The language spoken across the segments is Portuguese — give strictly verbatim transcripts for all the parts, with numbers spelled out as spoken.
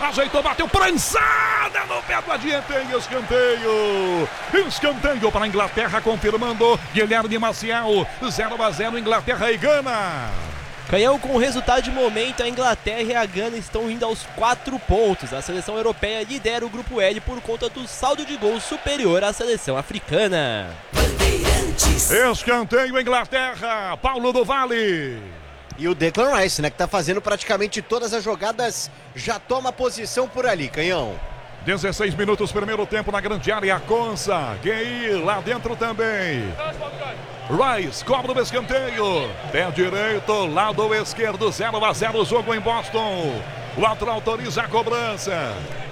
ajeitou, bateu, prensada no pé do adianteio, escanteio. Escanteio para a Inglaterra, confirmando Guilherme Maciel. zero a zero, Inglaterra e Gana. Canhão, com o resultado de momento, a Inglaterra e a Gana estão indo aos quatro pontos. A seleção europeia lidera o grupo L por conta do saldo de gols superior à seleção africana. Escanteio Inglaterra, Paulo do Vale. E o Declan Rice, né, que tá fazendo praticamente todas as jogadas, já toma posição por ali, Canhão. dezesseis minutos, primeiro tempo na grande área, Consa, Gui lá dentro também. Rice cobra o escanteio, pé direito, lado esquerdo, zero a zero o jogo em Boston. O outro autoriza a cobrança.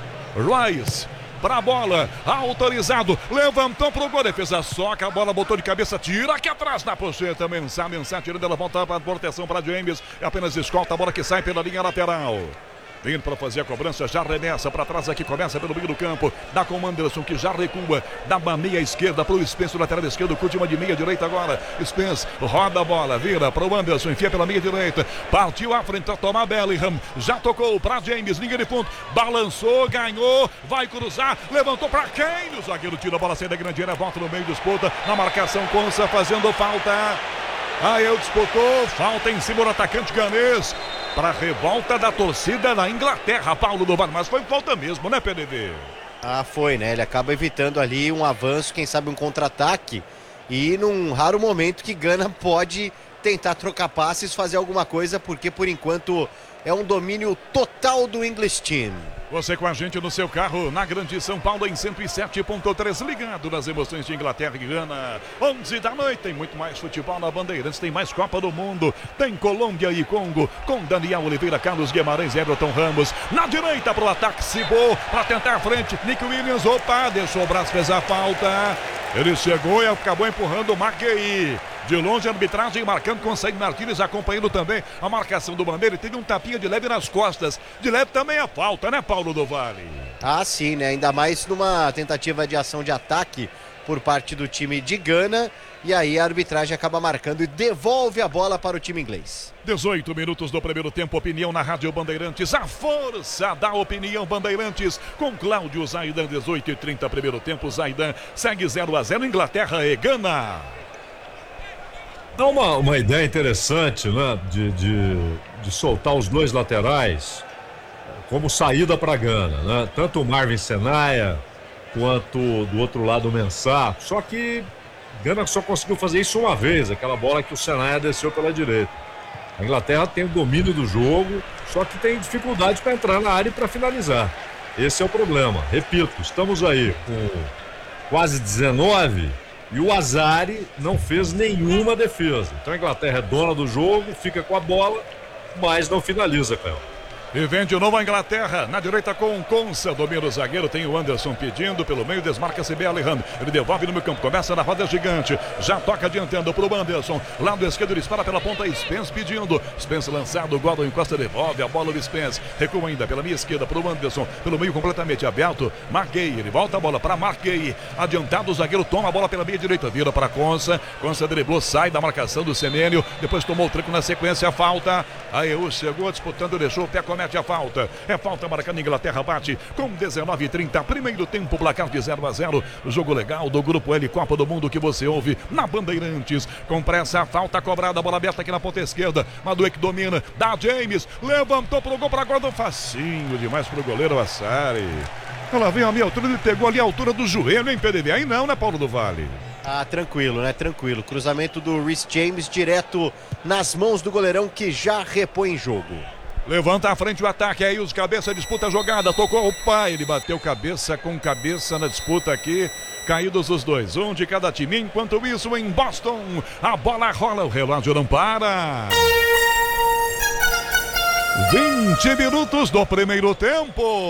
Rice para a bola, autorizado, levantou pro gol, defesa soca, a bola botou de cabeça, tira aqui atrás na pocheta, Mensah, Mensah tirando ela, volta para proteção para James, é apenas escolta a bola que sai pela linha lateral. Vindo para fazer a cobrança, já remessa para trás aqui, começa pelo meio do campo, dá com o Anderson que já recua, dá uma meia esquerda para o Spence, lateral esquerdo, curte uma de meia direita agora, Spence roda a bola, vira para o Anderson, enfia pela meia direita, partiu à frente para tomar Bellingham, já tocou para James, linha de ponto, balançou, ganhou, vai cruzar, levantou para quem? O zagueiro tira a bola, sai da grande área, volta no meio, disputa, na marcação, Consa fazendo falta. Aí ele disputou, falta em cima do atacante ganês. Para a revolta da torcida da Inglaterra, Paulo do Vale, mas foi falta mesmo, né, P D D? Ah, foi, né? Ele acaba evitando ali um avanço, quem sabe um contra-ataque. E num raro momento que Gana pode tentar trocar passes, fazer alguma coisa, porque por enquanto é um domínio total do English Team. Você com a gente no seu carro, na Grande São Paulo, em cento e sete ponto três, ligado nas emoções de Inglaterra e Gana. onze da noite, tem muito mais futebol na Bandeirantes, tem mais Copa do Mundo, tem Colômbia e Congo, com Daniel Oliveira, Carlos Guimarães e Everton Ramos. Na direita pro ataque, Cibô, para tentar a frente, Nick Williams, opa, deixou o braço, fez a falta. Ele chegou e acabou empurrando o Maguei. De longe a arbitragem marcando com Said Martínez, acompanhando também a marcação do Bandeira. Teve um tapinha de leve nas costas. De leve também a falta, né, Paulo do Vale? Ah, sim, né? Ainda mais numa tentativa de ação de ataque por parte do time de Gana. E aí a arbitragem acaba marcando e devolve a bola para o time inglês. dezoito minutos do primeiro tempo, opinião na Rádio Bandeirantes. A força da opinião Bandeirantes com Cláudio Zaidan, dezoito e trinta, primeiro tempo. Zaidan segue zero a zero, Inglaterra e Gana. Dá uma, uma ideia interessante, né? De, de, de soltar os dois laterais como saída para Gana, né? Tanto o Marvin Sennaia quanto do outro lado o Mensah. Só que Gana só conseguiu fazer isso uma vez, aquela bola que o Sennaia desceu pela direita. A Inglaterra tem o domínio do jogo, só que tem dificuldade para entrar na área e para finalizar. Esse é o problema. Repito, estamos aí com quase dezenove e o Azari não fez nenhuma defesa. Então a Inglaterra é dona do jogo, fica com a bola, mas não finaliza, Caio. E vem de novo a Inglaterra, na direita com o Consa, domina o zagueiro, tem o Anderson pedindo, pelo meio desmarca-se Bellingham, ele devolve no meio campo, começa na roda gigante, já toca adiantando pro Anderson, lado esquerdo ele dispara pela ponta, Spence pedindo, Spence lançado, Gordon encosta, devolve a bola do Spence, recua ainda pela minha esquerda pro Anderson, pelo meio completamente aberto, Maguei, ele volta a bola para Maguei, adiantado o zagueiro, toma a bola pela meia direita, vira para Consa, Consa driblou, sai da marcação do Semênio, depois tomou o tranco na sequência, a falta, aí o chegou disputando, deixou o pé, comete a falta, é falta marcando, Inglaterra bate com dezenove e trinta, primeiro tempo, placar de zero a zero, jogo legal do Grupo L, Copa do Mundo que você ouve na Bandeirantes, com pressa, a falta cobrada, bola aberta aqui na ponta esquerda, Madueke domina, dá James, levantou pro gol para Gordon, facinho demais pro goleiro Assari, ela veio a minha altura, ele pegou ali a altura do joelho, hein, P D D, aí não, né, Paulo do Vale? Ah, tranquilo, né? Tranquilo. Cruzamento do Reece James direto nas mãos do goleirão que já repõe jogo. Levanta à frente o ataque, aí os cabeça, disputa a jogada, tocou, opa, ele bateu cabeça com cabeça na disputa aqui, caídos os dois, um de cada time, enquanto isso em Boston, a bola rola, o relógio não para. vinte minutos do primeiro tempo.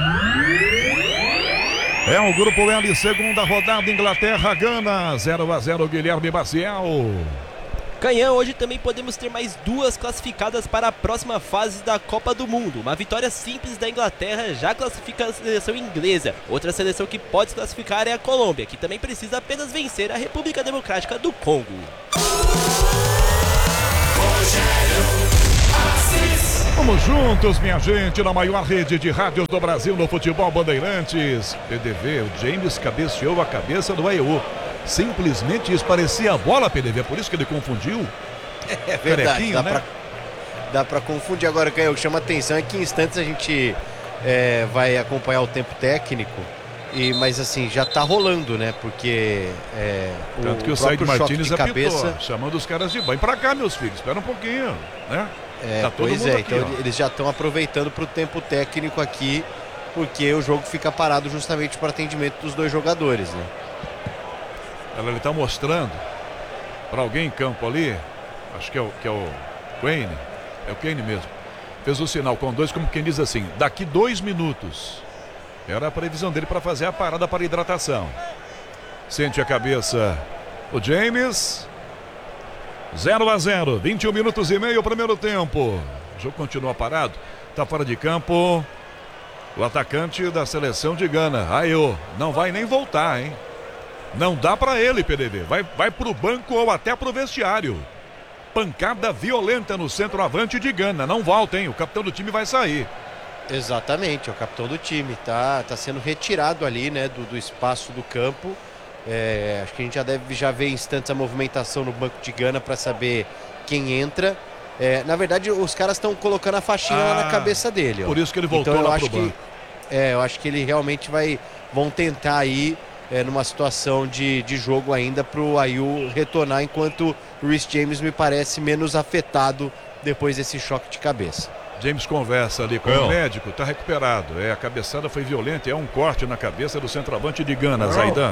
É o Grupo L, segunda rodada, Inglaterra, Gana, zero a zero, Guilherme Maciel. Canhão, hoje também podemos ter mais duas classificadas para a próxima fase da Copa do Mundo. Uma vitória simples da Inglaterra já classifica a seleção inglesa. Outra seleção que pode se classificar é a Colômbia, que também precisa apenas vencer a República Democrática do Congo. Rogério Assis. Vamos juntos, minha gente, na maior rede de rádios do Brasil no futebol Bandeirantes. P D V, o James cabeceou a cabeça do Ayew. Simplesmente isso, parecia a bola, P D V, por isso que ele confundiu. É verdade, dá, né? pra, dá pra confundir. Agora, o que chama atenção é que em instantes a gente é, vai acompanhar o tempo técnico, e, mas assim, já tá rolando, né? Porque é, Tanto o, que o, o Said Martínez de apitou, cabeça, chamando os caras de banho. Pra cá, meus filhos, espera um pouquinho, né? É, tá todo pois mundo é, aqui, então ó. eles já estão aproveitando para o tempo técnico aqui, porque o jogo fica parado justamente para atendimento dos dois jogadores, né? Ele está mostrando para alguém em campo ali, acho que é o, que é o Kane, é o Kane mesmo. Fez o sinal com dois, como quem diz assim, daqui dois minutos. Era a previsão dele para fazer a parada para hidratação. Sente a cabeça o James. zero a zero, vinte e um minutos e meio, primeiro tempo. O jogo continua parado. Está fora de campo o atacante da seleção de Gana, Ayew. Não vai nem voltar, hein? Não dá para ele, P D V. Vai, vai pro banco ou até pro vestiário. Pancada violenta no centroavante de Gana. Não volta, hein? O capitão do time vai sair. Exatamente, é o capitão do time. Tá, tá sendo retirado ali, né, do, do espaço do campo. É, acho que a gente já deve já ver em instantes a movimentação no banco de Gana para saber quem entra. É, na verdade, os caras estão colocando a faixinha ah, lá na cabeça dele. Ó. Por isso que ele voltou então, eu lá acho pro banco. Que, é, eu acho que ele realmente vai... Vão tentar aí, é, numa situação de, de jogo ainda, pro Ayew retornar, enquanto o Reece James me parece menos afetado depois desse choque de cabeça. James conversa ali com é. o médico, tá recuperado. É, a cabeçada foi violenta, é um corte na cabeça do centroavante de Gana, Zaidan.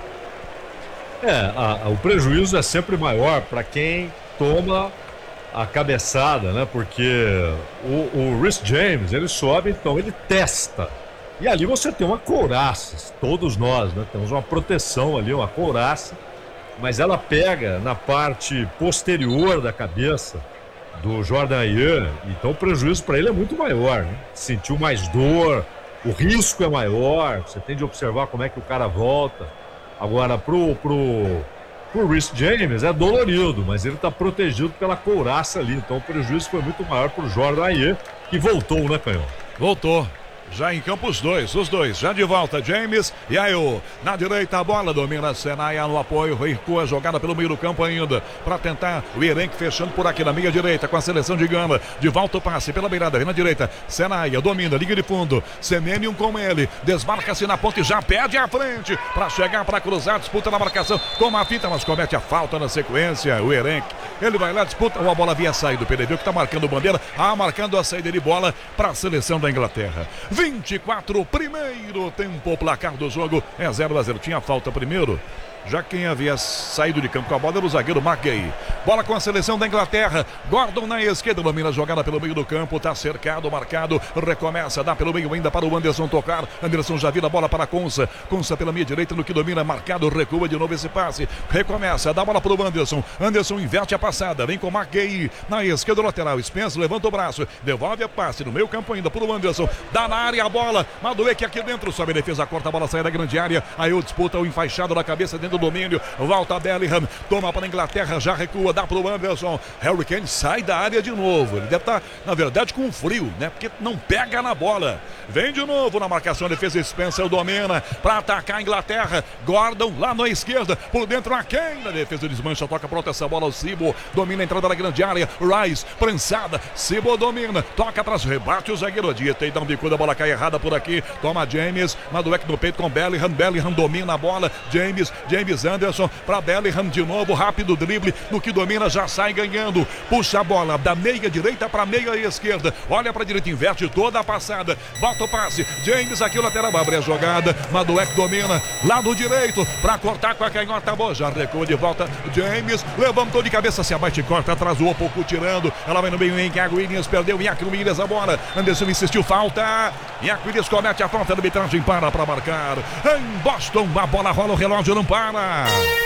É, a, a, o prejuízo é sempre maior para quem toma a cabeçada, né? Porque o, o Reece James, ele sobe, então ele testa. E ali você tem uma couraça, todos nós, né? Temos uma proteção ali, uma couraça, mas ela pega na parte posterior da cabeça do Jordan Ayew, então o prejuízo para ele é muito maior, né? Sentiu mais dor, o risco é maior, você tem de observar como é que o cara volta. Agora, pro, pro, pro Reece James é dolorido, mas ele tá protegido pela couraça ali, então o prejuízo foi muito maior pro Jordan Ayew, que voltou, né, Canhão? Voltou. Já em campo os dois, os dois, já de volta, James e Ayew. Na direita a bola, domina Senaia no apoio, recua, jogada pelo meio do campo ainda, para tentar o Erenk fechando por aqui na meia direita com a seleção de Gana. De volta o passe pela beirada, na direita, Senaia domina, liga de fundo, Semenium com ele, desmarca-se na ponta e já perde à frente, para chegar para cruzar, disputa na marcação, toma a fita, mas comete a falta na sequência, o Erenk. Ele vai lá, disputa, ou a bola havia saído, o P D V que está marcando bandeira, ah, marcando a saída de bola para a seleção da Inglaterra. vinte e quatro, primeiro tempo, o placar do jogo é zero a zero. Tinha falta primeiro, já quem havia saído de campo com a bola era o zagueiro McGay. Bola com a seleção da Inglaterra, Gordon na esquerda, domina a jogada pelo meio do campo, tá cercado, marcado, recomeça, dá pelo meio ainda para o Anderson tocar, Anderson já vira a bola para a Konsa, Konsa pela meia direita no que domina, marcado, recua de novo esse passe, recomeça, dá a bola para o Anderson, Anderson inverte a passada, vem com o McGay na esquerda lateral, Spence levanta o braço, devolve a passe no meio campo ainda para o Anderson, dá na área a bola, Madueke aqui dentro, sobe a defesa, corta a bola, sai da grande área, aí o disputa o enfaixado na cabeça dentro do domínio, volta Bellingham, toma para a Inglaterra, já recua, dá para o Anderson, Harry Kane sai da área de novo, ele deve estar, na verdade, com frio, né, porque não pega na bola, vem de novo na marcação, defesa Spencer domina, para atacar a Inglaterra, Gordon lá na esquerda, por dentro a Kane, na defesa desmancha, toca pronta essa bola, o Sibo domina a entrada da grande área, Rice, prensada, Sibo domina, toca atrás, rebate o zagueiro, Dieta e dá um bicudo, a bola cai errada por aqui, toma James, Madueke no peito com Bellingham, Bellingham domina a bola, James, James Anderson para Bellingham de novo, rápido drible, no que domina já sai ganhando, puxa a bola da meia direita para meia esquerda, olha para direita, inverte toda a passada, volta o passe, James aqui o lateral, abre a jogada, Madueke domina, lado direito, para cortar com a canhota, boa, já recua de volta, James, levantou de cabeça, se abate e corta, atrasou um pouco tirando, ela vai no meio, em Iago Williams, perdeu, Iago Williams a bola, Anderson insistiu, falta, Iago Williams comete a falta, a arbitragem para para marcar, em Boston, a bola rola, o relógio não para.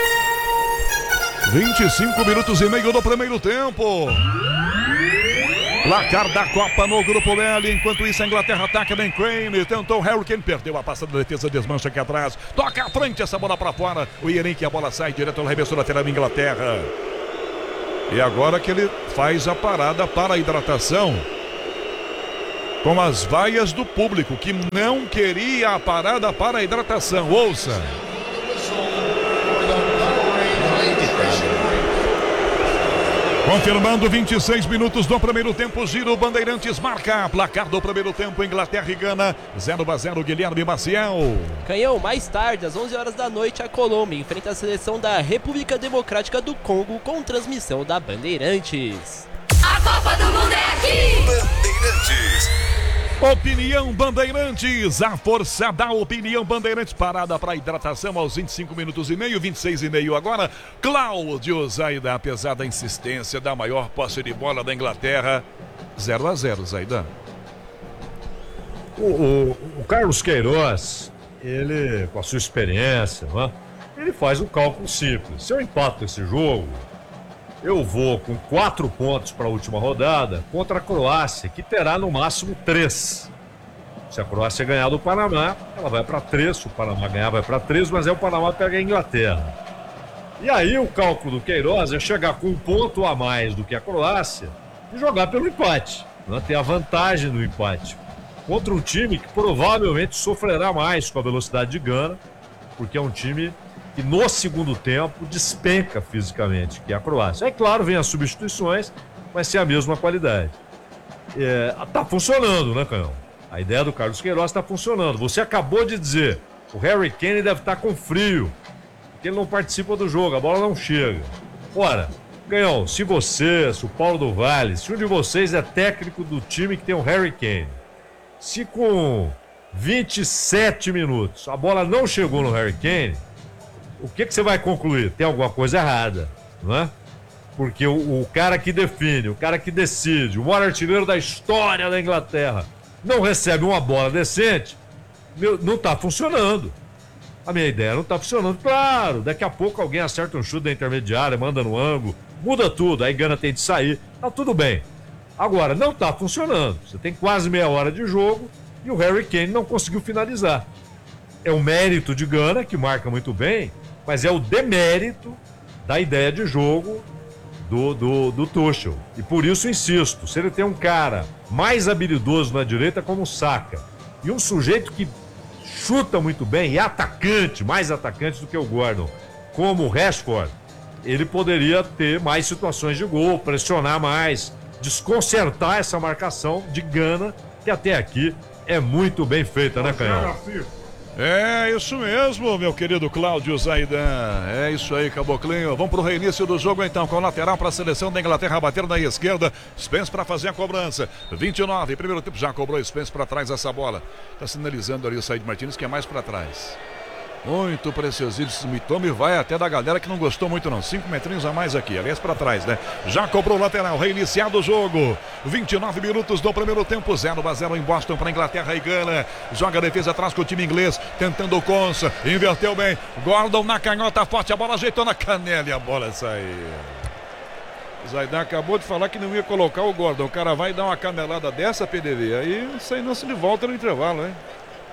vinte e cinco minutos e meio do primeiro tempo. Placar da Copa no Grupo L. Enquanto isso, a Inglaterra ataca bem Kane. Tentou Harry Kane, perdeu a passada da defesa, desmancha aqui atrás. Toca à frente, essa bola para fora. O Erenk, a bola sai direto no arremesso lateral da Inglaterra. E agora que ele faz a parada para a hidratação. com as vaias do público que não queria a parada para a hidratação. Ouça. Confirmando vinte e seis minutos do primeiro tempo, Giro Bandeirantes marca. Placar do primeiro tempo, Inglaterra e Gana, zero a zero, Guilherme Maciel. Canhão, mais tarde, às onze horas da noite, a Colômbia enfrenta a seleção da República Democrática do Congo com transmissão da Bandeirantes. A Copa do Mundo é aqui! Bandeirantes. Opinião Bandeirantes, a força da Opinião Bandeirantes, parada para hidratação aos vinte e cinco minutos e meio, vinte e seis e meio agora. Cláudio Zaidan, apesar da insistência da maior posse de bola da Inglaterra, zero a zero, Zaidan. O, o, o Carlos Queiroz, ele, com a sua experiência, né, ele faz um cálculo simples. Se eu empato esse jogo, eu vou com quatro pontos para a última rodada contra a Croácia, que terá no máximo três. Se a Croácia ganhar do Panamá, ela vai para três. Se o Panamá ganhar, vai para três, mas é o Panamá pega a Inglaterra. E aí o cálculo do Queiroz é chegar com um ponto a mais do que a Croácia e jogar pelo empate, né? Ter a vantagem no empate contra um time que provavelmente sofrerá mais com a velocidade de Gana, porque é um time que no segundo tempo despenca fisicamente, que é a Croácia. É claro, vem as substituições, mas sem a mesma qualidade. É, tá funcionando, né, Canhão? A ideia do Carlos Queiroz está funcionando. Você acabou de dizer, o Harry Kane deve estar com frio, porque ele não participa do jogo, a bola não chega. Ora, Canhão, se você, se o Paulo do Vale, se um de vocês é técnico do time que tem o Harry Kane, se com vinte e sete minutos a bola não chegou no Harry Kane, o que, que você vai concluir? Tem alguma coisa errada, não é? Porque o, o cara que define, o cara que decide, o maior artilheiro da história da Inglaterra, não recebe uma bola decente, meu, não está funcionando. A minha ideia não está funcionando. Claro, daqui a pouco alguém acerta um chute da intermediária, manda no ângulo, muda tudo, aí Gana tem de sair, tá tudo bem. Agora, não está funcionando. Você tem quase meia hora de jogo e o Harry Kane não conseguiu finalizar. É o mérito de Gana, que marca muito bem, mas é o demérito da ideia de jogo do, do, do Tuchel. E por isso insisto, se ele tem um cara mais habilidoso na direita como o Saka e um sujeito que chuta muito bem e é atacante, mais atacante do que o Gordon, como o Rashford, ele poderia ter mais situações de gol, pressionar mais, desconcertar essa marcação de Gana, que até aqui é muito bem feita, né, Canhão? É isso mesmo, meu querido Cláudio Zaidan. É isso aí, Caboclinho. Vamos pro reinício do jogo então, com o lateral para a seleção da Inglaterra bater na esquerda. Spence para fazer a cobrança. vinte e nove, primeiro tempo já cobrou Spence para trás essa bola. Tá sinalizando ali o Said Martínez que é mais para trás. Muito preciosíssimo. E tome vai até da galera que não gostou muito não. Cinco metrinhos a mais aqui, aliás para trás, né? Já cobrou o lateral, reiniciado o jogo. vinte e nove minutos do primeiro tempo, zero a zero em Boston para Inglaterra e Gana. Joga a defesa atrás com o time inglês, tentando o Konsa, inverteu bem. Gordon na canhota forte, a bola ajeitou na canela e a bola saiu. Zaidan acabou de falar que não ia colocar o Gordon. O cara vai dar uma canelada dessa, P D V. Aí sai não se de volta no intervalo, hein?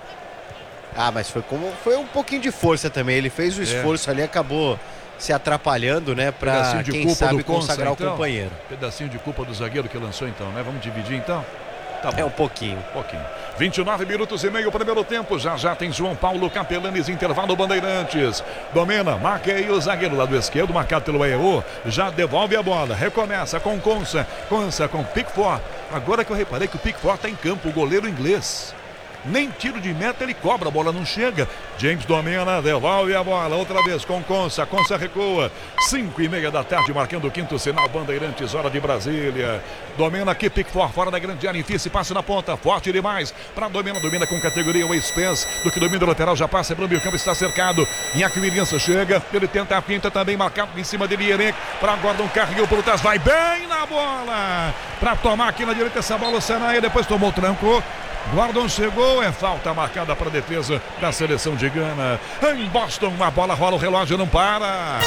Ah, mas foi como foi um pouquinho de força também. Ele fez o esforço é. ali, acabou se atrapalhando, né? Pra quem sabe consagrar então. o companheiro. Pedacinho de culpa do zagueiro que lançou então, né? Vamos dividir então? Tá bom. É um pouquinho. Um pouquinho. vinte e nove minutos e meio, primeiro tempo. Já já tem João Paulo Capelanes, intervalo Bandeirantes. Domina, marca aí o zagueiro lado esquerdo, marcado pelo E U. Já devolve a bola, recomeça com Konsa. Konsa com Pickford. Agora que eu reparei que o Pickford tá em campo, o goleiro inglês. Nem tiro de meta ele cobra, a bola não chega. James domina, devolve a bola outra vez com Konsa, Konsa recua. Cinco e meia da tarde, marcando o quinto sinal, Bandeirantes, hora de Brasília. Domina aqui, Pickford, fora da grande área, enfia, se passa na ponta, forte demais. Para domina, domina com categoria o Spence, do que domina o lateral, já passa para o meio campo, está cercado. Inhaque Williams chega, ele tenta a pinta também, marcado em cima dele, Erenque. Para Gordon, carregou por trás, vai bem na bola. Para tomar aqui na direita essa bola, o Senaia depois tomou o tranco. Gordon chegou, é falta marcada para a defesa da seleção de Gana. Em Boston, a bola rola, o relógio não para.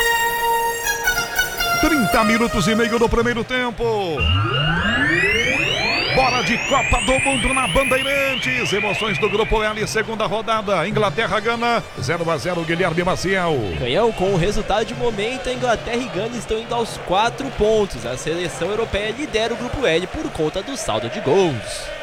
trinta minutos e meio do primeiro tempo. Bora de Copa do Mundo na Bandeirantes. Emoções do Grupo L, segunda rodada. Inglaterra, Gana, zero a zero, Guilherme Maciel. Canhão, com o resultado de momento, a Inglaterra e Gana estão indo aos quatro pontos. A seleção europeia lidera o Grupo L por conta do saldo de gols.